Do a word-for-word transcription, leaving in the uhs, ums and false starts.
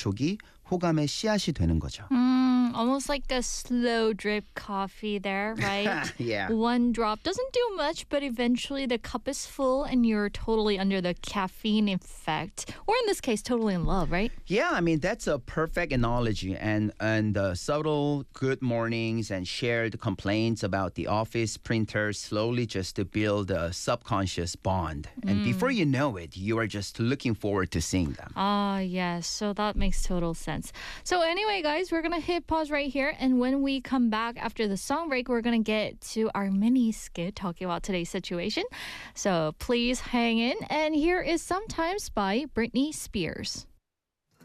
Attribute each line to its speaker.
Speaker 1: 접촉이 호감의 씨앗이 되는 거죠.
Speaker 2: Mm, almost like a slow drip coffee there, right?
Speaker 1: Yeah.
Speaker 2: One drop doesn't do much, but eventually the cup is full and you're totally under the caffeine effect. Or in this case, totally in love, right?
Speaker 1: Yeah, I mean, that's a perfect analogy. And, and the subtle good mornings and shared complaints about the office printer slowly just to build a subconscious bond. And before you know it, you are just looking forward to seeing them.
Speaker 2: Ah, yes. So that makes total sense. So anyway, guys, we're going to hit pause right here. And when we come back after the song break, we're going to get to our mini skit talking about today's situation. So please hang in. And here is Sometimes by Britney Spears.